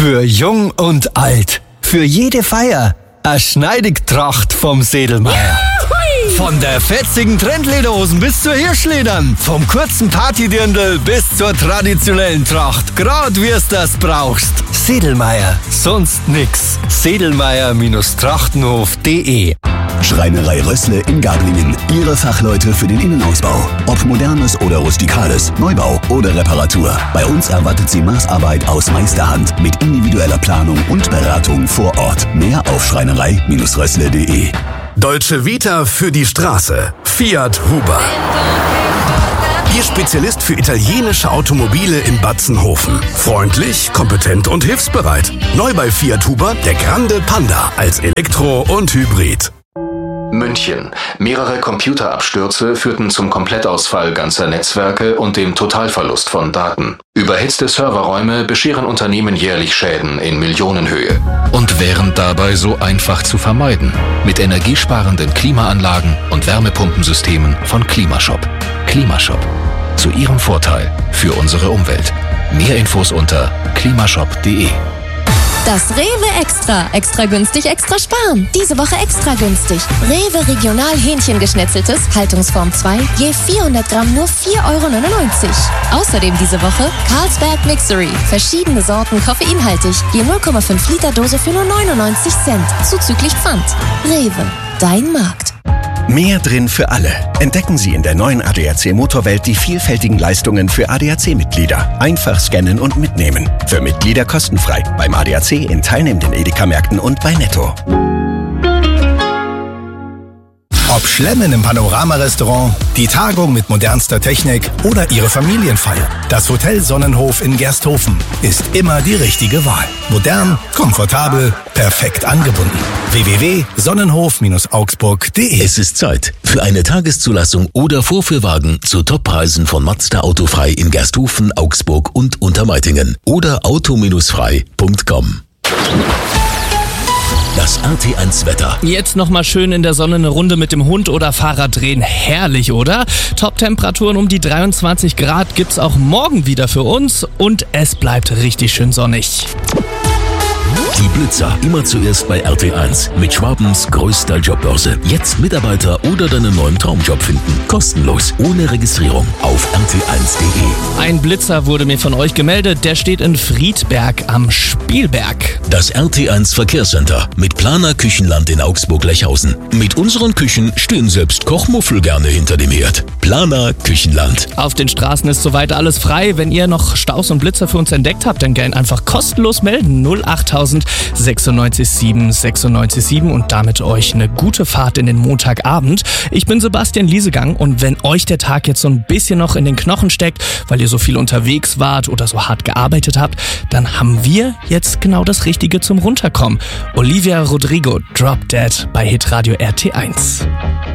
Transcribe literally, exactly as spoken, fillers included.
Für Jung und Alt. Für jede Feier. Eine Schneidigtracht vom Sedlmeier. Von der fetzigen Trendlederhosen bis zur Hirschledern. Vom kurzen Partydirndl bis zur traditionellen Tracht. Grad wie's das brauchst. Sedlmeier. Sonst nix. Sedlmeier Trachtenhof punkt de. Schreinerei Rössle in Gablingen. Ihre Fachleute für den Innenausbau. Ob modernes oder rustikales, Neubau oder Reparatur. Bei uns erwartet Sie Maßarbeit aus Meisterhand mit individueller Planung und Beratung vor Ort. Mehr auf schreinerei Rössle punkt de. Deutsche Vita für die Straße. Fiat Huber. Ihr Spezialist für italienische Automobile in Batzenhofen. Freundlich, kompetent und hilfsbereit. Neu bei Fiat Huber der Grande Panda als Elektro und Hybrid. München. Mehrere Computerabstürze führten zum Komplettausfall ganzer Netzwerke und dem Totalverlust von Daten. Überhitzte Serverräume bescheren Unternehmen jährlich Schäden in Millionenhöhe. Und wären dabei so einfach zu vermeiden. Mit energiesparenden Klimaanlagen und Wärmepumpensystemen von Klimashop. Klimashop. Zu Ihrem Vorteil für unsere Umwelt. Mehr Infos unter klimashop punkt de. Das Rewe Extra. Extra günstig, extra sparen. Diese Woche extra günstig. Rewe Regional Hähnchengeschnetzeltes, Haltungsform zwei, je vierhundert Gramm nur vier Euro neunundneunzig. Außerdem diese Woche Carlsberg Mixery. Verschiedene Sorten koffeinhaltig, je null Komma fünf Liter Dose für nur neunundneunzig Cent. Zuzüglich Pfand. Rewe. Dein Markt. Mehr drin für alle. Entdecken Sie in der neuen A D A C Motorwelt die vielfältigen Leistungen für A D A C-Mitglieder. Einfach scannen und mitnehmen. Für Mitglieder kostenfrei. Beim A D A C in teilnehmenden Edeka-Märkten und bei Netto. Ob Schlemmen im Panorama-Restaurant, die Tagung mit modernster Technik oder Ihre Familienfeier. Das Hotel Sonnenhof in Gersthofen ist immer die richtige Wahl. Modern, komfortabel, perfekt angebunden. w w w punkt sonnenhof augsburg punkt de. Es ist Zeit für eine Tageszulassung oder Vorführwagen zu Toppreisen von Mazda Autofrei in Gersthofen, Augsburg und Untermeitingen oder auto frei punkt com. Das R T eins Wetter. Jetzt nochmal schön in der Sonne eine Runde mit dem Hund oder Fahrrad drehen. Herrlich, oder? Top-Temperaturen um die dreiundzwanzig Grad gibt's auch morgen wieder für uns und es bleibt richtig schön sonnig. Die Blitzer, immer zuerst bei R T eins. Mit Schwabens größter Jobbörse. Jetzt Mitarbeiter oder deinen neuen Traumjob finden. Kostenlos, ohne Registrierung. Auf r t eins punkt de. Ein Blitzer wurde mir von euch gemeldet. Der steht in Friedberg am Spielberg. Das R T eins Verkehrscenter mit Planer Küchenland in Augsburg-Lechhausen. Mit unseren Küchen stehen selbst Kochmuffel gerne hinter dem Herd. Planer Küchenland. Auf den Straßen ist soweit alles frei. Wenn ihr noch Staus und Blitzer für uns entdeckt habt, dann gern einfach kostenlos melden. null achttausend sechsundneunzig sieben sechsundneunzig sieben und damit euch eine gute Fahrt in den Montagabend. Ich bin Sebastian Liesegang und wenn euch der Tag jetzt so ein bisschen noch in den Knochen steckt, weil ihr so viel unterwegs wart oder so hart gearbeitet habt, dann haben wir jetzt genau das Richtige zum Runterkommen. Olivia Rodrigo, Drop Dead bei Hitradio R T eins.